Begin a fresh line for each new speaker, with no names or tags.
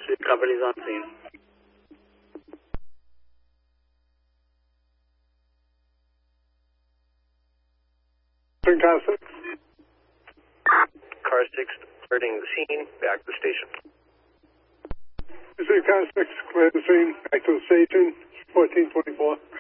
Company's on scene.
Car 6.
Car 6 alerting the scene, back to the station.
This is Car 6, clear the scene, back to the station, 1424.